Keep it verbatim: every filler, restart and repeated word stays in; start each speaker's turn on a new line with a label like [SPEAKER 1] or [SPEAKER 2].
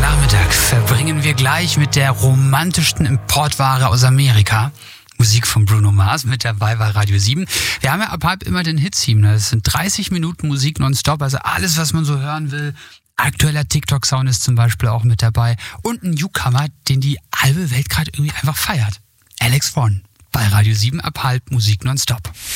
[SPEAKER 1] Nachmittag verbringen wir gleich mit der romantischsten Importware aus Amerika. Musik von Bruno Mars mit dabei bei Radio sieben. Wir haben ja ab halb immer den Hit-Team. Das sind dreißig Minuten Musik nonstop, also alles, was man so hören will. Aktueller TikTok-Sound ist zum Beispiel auch mit dabei. Und ein Newcomer, den die halbe Welt gerade irgendwie einfach feiert. Alex Von bei Radio sieben ab halb Musik nonstop.